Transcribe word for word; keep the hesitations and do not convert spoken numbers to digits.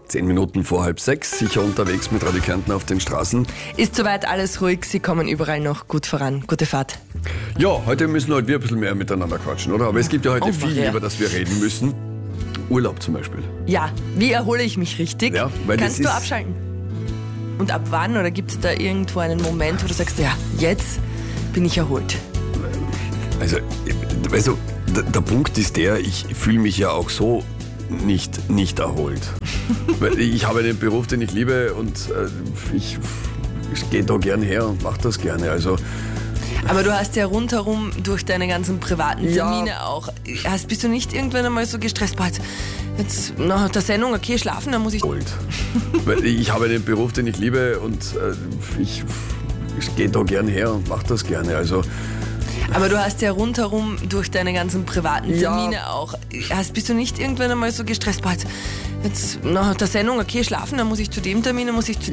Zehn Minuten vor halb sechs, sicher unterwegs mit Radio Kärnten auf den Straßen. Ist soweit alles ruhig, Sie kommen überall noch gut voran. Gute Fahrt. Ja, heute müssen halt wir ein bisschen mehr miteinander quatschen, oder? Aber es gibt ja heute Oh, viel, Maria. über das wir reden müssen. Urlaub zum Beispiel. Ja, wie erhole ich mich richtig? Ja, weil das Kannst du ist- abschalten? Und ab wann? Oder gibt es da irgendwo einen Moment, wo du sagst, ja, jetzt bin ich erholt? Also, weißt du, der, der Punkt ist der, ich fühle mich ja auch so nicht, nicht erholt. Weil ich habe einen Beruf, den ich liebe und äh, ich, ich gehe da gern her und mache das gerne. Also, Aber du hast ja rundherum durch deine ganzen privaten Ja. Termine auch, hast, bist du nicht irgendwann einmal so gestresst, boah, jetzt, jetzt nach der Sendung, okay, schlafen, dann muss ich... erholt. Weil ich habe einen Beruf, den ich liebe und äh, ich, ich gehe da gern her und mache das gerne. Also, Aber du hast ja rundherum durch deine ganzen privaten Ja. Termine auch, hast, bist du nicht irgendwann einmal so gestresst, boah, jetzt, jetzt nach der Sendung, okay, schlafen, dann muss ich zu dem Termin, dann muss ich zu